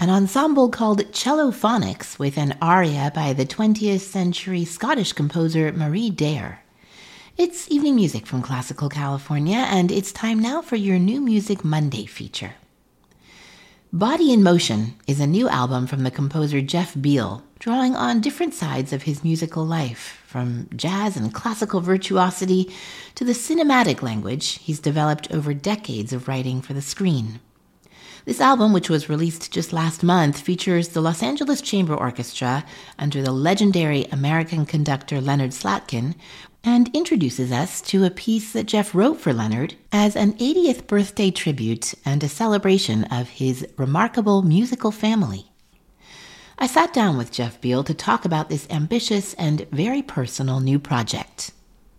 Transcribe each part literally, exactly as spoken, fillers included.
an ensemble called Cellophonics with an aria by the twentieth century Scottish composer Marie Dare. It's evening music from Classical California, and it's time now for your New Music Monday feature. Body in Motion is a new album from the composer Jeff Beal, drawing on different sides of his musical life, from jazz and classical virtuosity to the cinematic language he's developed over decades of writing for the screen. This album, which was released just last month, features the Los Angeles Chamber Orchestra under the legendary American conductor Leonard Slatkin, and introduces us to a piece that Jeff wrote for Leonard as an eightieth birthday tribute and a celebration of his remarkable musical family. I sat down with Jeff Beal to talk about this ambitious and very personal new project.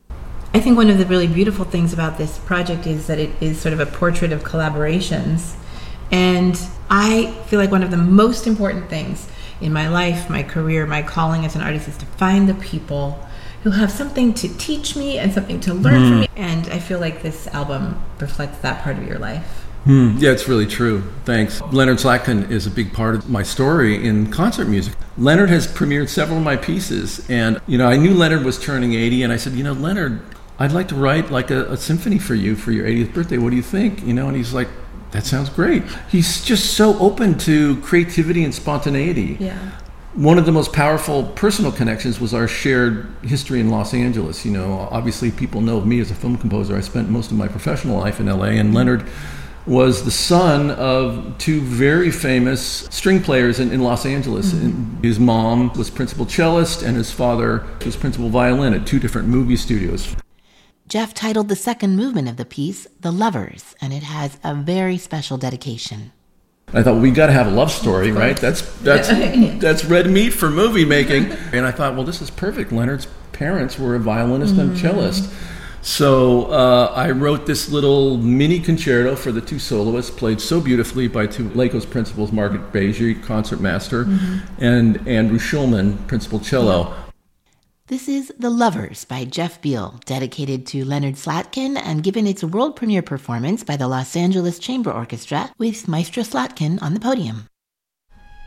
I think one of the really beautiful things about this project is that it is sort of a portrait of collaborations. And I feel like one of the most important things in my life, my career, my calling as an artist is to find the people who have something to teach me and something to learn mm. from me. And I feel like this album reflects that part of your life. Mm. Yeah, it's really true. Thanks. Leonard Slatkin is a big part of my story in concert music. Leonard has premiered several of my pieces. And, you know, I knew Leonard was turning eighty. And I said, you know, Leonard, I'd like to write like a, a symphony for you for your eightieth birthday. What do you think? You know, and he's like, that sounds great. He's just so open to creativity and spontaneity. Yeah. One of the most powerful personal connections was our shared history in Los Angeles. You know, obviously people know of me as a film composer. I spent most of my professional life in L A, and Leonard was the son of two very famous string players in, in Los Angeles. Mm-hmm. His mom was principal cellist, and his father was principal violin at two different movie studios. Jeff titled the second movement of the piece, The Lovers, and it has a very special dedication. I thought, we got to have a love story, right? That's that's that's red meat for movie making. And I thought, well, this is perfect. Leonard's parents were a violinist mm-hmm. and cellist. So uh, I wrote this little mini concerto for the two soloists, played so beautifully by two Laco's principals, Margaret Beige, concertmaster, mm-hmm. and Andrew Schulman, principal cello. This is The Lovers by Jeff Beal, dedicated to Leonard Slatkin and given its world premiere performance by the Los Angeles Chamber Orchestra with Maestro Slatkin on the podium.